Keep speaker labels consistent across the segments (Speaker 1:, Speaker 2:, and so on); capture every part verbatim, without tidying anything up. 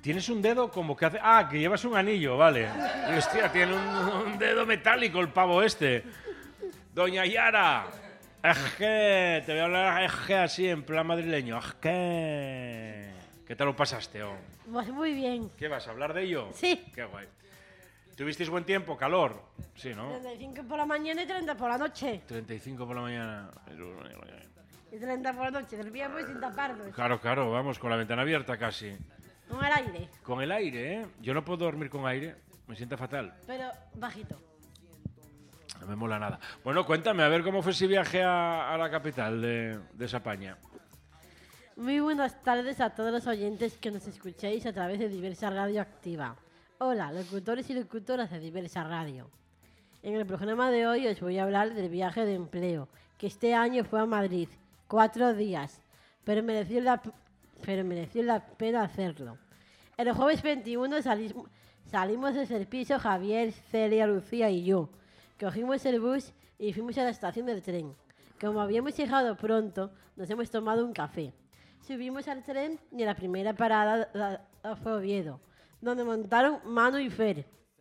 Speaker 1: tienes un dedo como que hace... Ah, que llevas un anillo, vale. Y, hostia, tiene un, un dedo metálico el pavo este. Doña Yara. Ejé, te voy a hablar ejé así, en plan madrileño. Ejé. ¿Qué tal lo pasaste, oh?
Speaker 2: Pues muy bien.
Speaker 1: ¿Qué, vas a hablar de ello?
Speaker 2: Sí.
Speaker 1: Qué guay. ¿Tuvisteis buen tiempo? ¿Calor? Sí, ¿no?
Speaker 2: treinta y cinco por la mañana y treinta por la noche.
Speaker 1: treinta y cinco por la mañana.
Speaker 2: Y treinta por la noche. Dormíamos sin taparnos.
Speaker 1: Claro, claro, vamos, con la ventana abierta casi.
Speaker 2: Con el aire.
Speaker 1: Con el aire, ¿eh? Yo no puedo dormir con aire, me sienta fatal.
Speaker 2: Pero bajito.
Speaker 1: No me mola nada. Bueno, cuéntame, a ver cómo fue ese viaje a, a la capital de, de España.
Speaker 2: Muy buenas tardes a todos los oyentes que nos escuchéis a través de Diversa Radio Activa. Hola, locutores y locutoras de Diversa Radio. En el programa de hoy os voy a hablar del viaje de empleo, que este año fue a Madrid, cuatro días, pero mereció la, pero mereció la pena hacerlo. El jueves veintiuno salimos, salimos desde el piso Javier, Celia, Lucía y yo. Cogimos el bus y fuimos a la estación del tren. Como habíamos llegado pronto, nos hemos tomado un café. Subimos al tren y la primera parada la, la fue Oviedo, donde montaron Manu y Fer.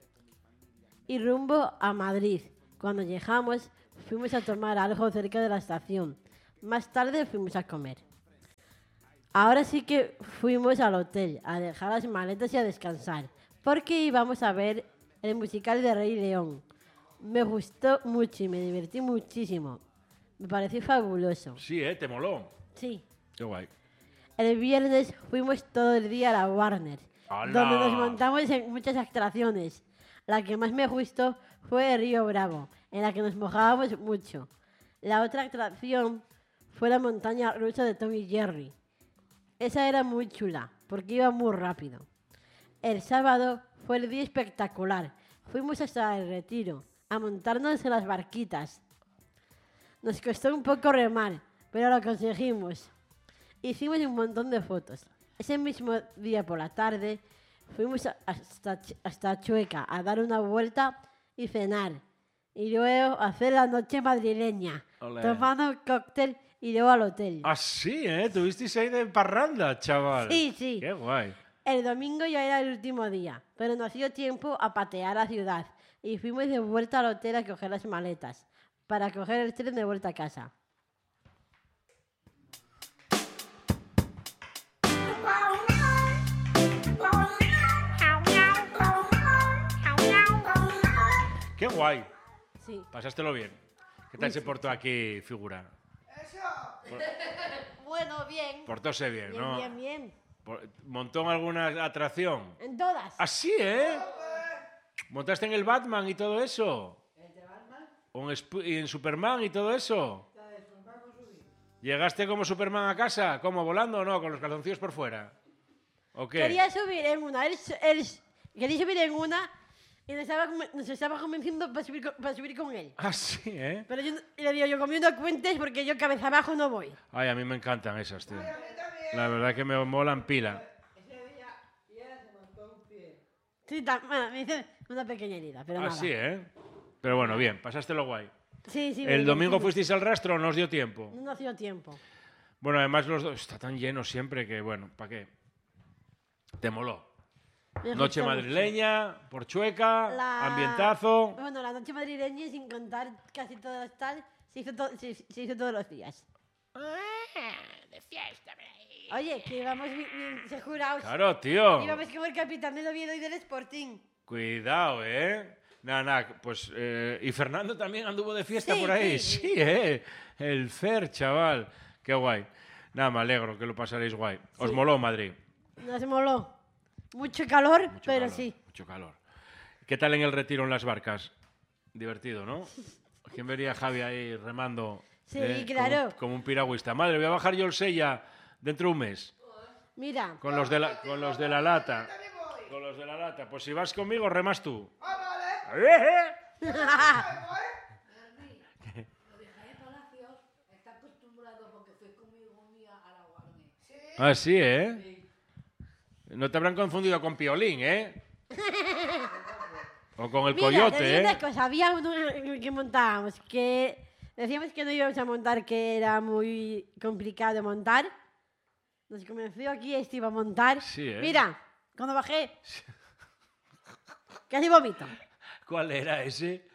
Speaker 2: Y rumbo a Madrid. Cuando llegamos, fuimos a tomar algo cerca de la estación. Más tarde fuimos a comer. Ahora sí que fuimos al hotel a dejar las maletas y a descansar, porque íbamos a ver el musical de Rey León. Me gustó mucho y me divertí muchísimo. Me pareció fabuloso.
Speaker 1: Sí, ¿eh? ¿Te moló?
Speaker 2: Sí.
Speaker 1: Qué guay.
Speaker 2: El viernes fuimos todo el día a la Warner,
Speaker 1: ¡Hala!
Speaker 2: donde nos montamos en muchas atracciones. La que más me gustó fue el Río Bravo, en la que nos mojábamos mucho. La otra atracción fue la montaña rusa de Tom y Jerry. Esa era muy chula, porque iba muy rápido. El sábado fue el día espectacular. Fuimos hasta el Retiro, a montarnos en las barquitas. Nos costó un poco remar, pero lo conseguimos. Hicimos un montón de fotos. Ese mismo día por la tarde fuimos hasta, hasta Chueca a dar una vuelta y cenar. Y luego hacer la noche madrileña,
Speaker 1: Olé.
Speaker 2: tomando un cóctel y luego al hotel.
Speaker 1: Ah, sí, ¿eh? Tuvisteis ahí de parranda, chaval.
Speaker 2: Sí, sí.
Speaker 1: Qué guay.
Speaker 2: El domingo ya era el último día, pero nos dio tiempo a patear la ciudad y fuimos de vuelta al hotel a coger las maletas para coger el tren de vuelta a casa.
Speaker 1: Qué guay.
Speaker 2: Sí.
Speaker 1: Pasástelo bien. ¿Qué tal se portó aquí, figura?
Speaker 2: Bueno, bien.
Speaker 1: Portóse bien,
Speaker 2: Bien,
Speaker 1: ¿no?
Speaker 2: bien, bien.
Speaker 1: Por- ¿Montó en alguna atracción?
Speaker 2: En todas.
Speaker 1: ¿Así, eh? ¿Montaste en el Batman y todo eso? ¿O en, Sp- y en Superman y todo eso? ¿Llegaste como Superman a casa? ¿Cómo, volando o no? ¿Con los calzoncillos por fuera? ¿O qué?
Speaker 2: Quería subir en una. Él, él- quería subir en una y nos estaba, conven- nos estaba convenciendo para subir, con- para subir con él.
Speaker 1: Ah, sí, ¿eh?
Speaker 2: Pero yo y le digo, yo comiendo cuentes porque yo cabeza abajo no voy.
Speaker 1: Ay, a mí me encantan esas, tío. La verdad que me molan pila.
Speaker 2: Sí, ta- bueno, me hice una pequeña herida, pero nada.
Speaker 1: Así, ¿eh? Pero bueno, bien, pasástelo guay.
Speaker 2: Sí, sí. me
Speaker 1: ¿El domingo
Speaker 2: divertí
Speaker 1: fuisteis al rastro o no os dio tiempo?
Speaker 2: mucho. No ha sido tiempo.
Speaker 1: Bueno, además los dos... Está tan lleno siempre que, bueno, ¿para qué? Te moló.
Speaker 2: Me
Speaker 1: Noche
Speaker 2: gustó mucho.
Speaker 1: madrileña, por Chueca,
Speaker 2: La-
Speaker 1: ambientazo...
Speaker 2: Bueno, la noche madrileña, sin contar casi todo el tal, se hizo, to- se, se hizo todos los días.
Speaker 1: de fiesta,
Speaker 2: Oye, que íbamos bien, bien segurados.
Speaker 1: Claro, tío.
Speaker 2: Íbamos como el capitán del Oviedo y del Sporting.
Speaker 1: Cuidado, ¿eh? Nada, nada, pues... eh, ¿y Fernando también anduvo de fiesta
Speaker 2: Sí,
Speaker 1: por ahí?
Speaker 2: sí,
Speaker 1: Sí, ¿eh? El Fer, chaval. Qué guay. Nada, me alegro que lo pasaréis guay. ¿Os
Speaker 2: Sí.
Speaker 1: moló Madrid?
Speaker 2: Nos moló. Mucho calor,
Speaker 1: Mucho
Speaker 2: pero
Speaker 1: calor,
Speaker 2: sí.
Speaker 1: Mucho calor. ¿Qué tal en el retiro en las barcas? Divertido, ¿no? ¿Quién vería a Javi ahí remando?
Speaker 2: Sí,
Speaker 1: eh,
Speaker 2: claro.
Speaker 1: Como, como un piragüista. Madre, voy a bajar yo el Sella dentro de un mes.
Speaker 2: Mira,
Speaker 1: Con los de la, con los de la lata. Con los de la lata. Pues si vas conmigo, remas tú. ¡Eh, eh! Ah, sí, ¿eh? No te habrán confundido con Piolín, ¿eh? O con el
Speaker 2: mira, te
Speaker 1: coyote,
Speaker 2: digo
Speaker 1: ¿eh?
Speaker 2: una cosa, había uno que montábamos que decíamos que no íbamos a montar, que era muy complicado montar. Nos convenció aquí, este iba a montar.
Speaker 1: Sí, ¿eh?
Speaker 2: Mira, Cuando bajé. Casi vomito.
Speaker 1: ¿Cuál era ese?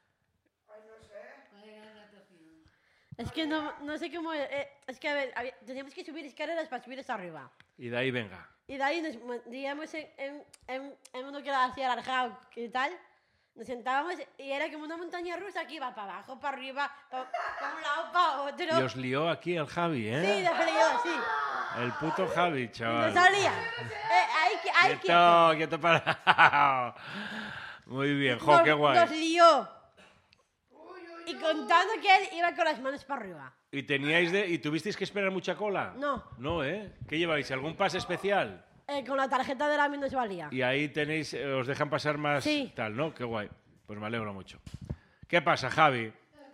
Speaker 2: Es que no, no sé cómo... Eh, es que, a ver, había, teníamos que subir escaleras para subir hasta arriba.
Speaker 1: Y de ahí venga.
Speaker 2: Y de ahí nos digamos en, en, en, en uno que era así alargado y tal. Nos sentábamos y era como una montaña rusa que iba para abajo, para arriba, para, para un lado, para otro.
Speaker 1: Y os lió aquí el Javi, ¿eh?
Speaker 2: Sí, de frío, sí.
Speaker 1: El puto Javi, chaval.
Speaker 2: No salía. Eh, ahí, ahí,
Speaker 1: quieto, quieto para... Muy bien, jo,
Speaker 2: nos,
Speaker 1: qué guay.
Speaker 2: Nos lió. Y contando que él iba con las manos para arriba.
Speaker 1: ¿Y teníais de, y tuvisteis que esperar mucha cola?
Speaker 2: No.
Speaker 1: No, ¿eh? ¿Qué lleváis? ¿Algún pase especial?
Speaker 2: Eh, con la tarjeta de la nos valía.
Speaker 1: Y ahí tenéis, eh, os dejan pasar más
Speaker 2: sí.
Speaker 1: tal, ¿no? Qué guay. Pues me alegro mucho. ¿Qué pasa, Javi?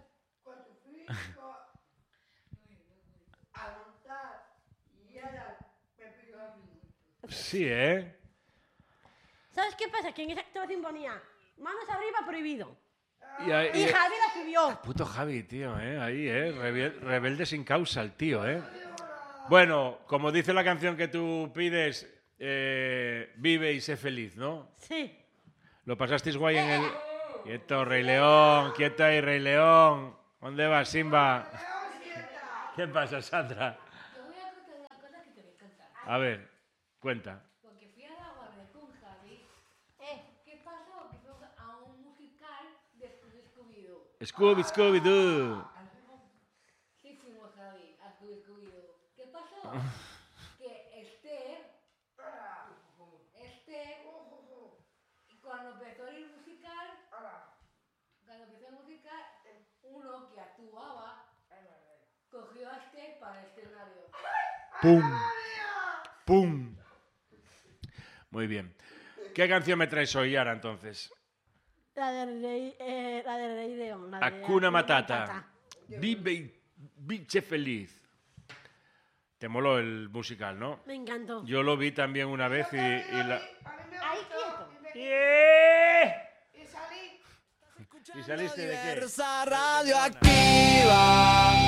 Speaker 1: Sí, ¿eh?
Speaker 2: ¿Sabes qué pasa? Que en esa actuación ponía manos arriba prohibido.
Speaker 1: Y, ahí,
Speaker 2: y Javi la subió.
Speaker 1: Puto Javi, tío, ¿eh? Ahí, ¿eh? Rebel, rebelde sin causa el tío, ¿eh? Bueno, como dice la canción que tú pides, eh, vive y sé feliz, ¿no?
Speaker 2: Sí.
Speaker 1: ¿Lo pasasteis guay en el...? Quieto, Rey León, quieto ahí, Rey León. ¿Dónde vas, Simba? ¿Qué pasa, Sandra?
Speaker 3: Te voy a contar una cosa que te va a encantar.
Speaker 1: A ver, cuenta.
Speaker 3: Porque fui a la guardia con Javi. Eh, ¿qué pasó? Que fue a un musical de Scooby-Doo.
Speaker 1: Scooby, Scooby-Doo.
Speaker 3: Sí, fuimos, Javi, a Scooby-Doo. ¿Qué pasó? Que Esther, Esther, cuando empezó el musical, cuando empezó el musical, uno que actuaba cogió a Esther para el escenario.
Speaker 1: ¡Pum! ¡Pum! Muy bien. ¿Qué canción me traes hoy, Yara, entonces?
Speaker 2: La del Rey, eh, la del Rey León. La de
Speaker 1: Hakuna Matata. Vive y sé feliz. Te moló el musical, ¿no?
Speaker 2: Me encantó.
Speaker 1: Yo lo vi también una vez y, y la...
Speaker 2: Ahí quieto.
Speaker 1: ¡Yeah! ¿Y saliste de qué?
Speaker 4: Diversa Radioactiva.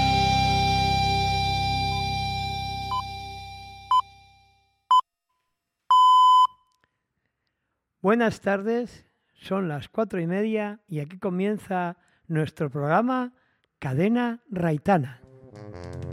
Speaker 5: Buenas tardes, son las cuatro y media y aquí comienza nuestro programa Cadena Raitana.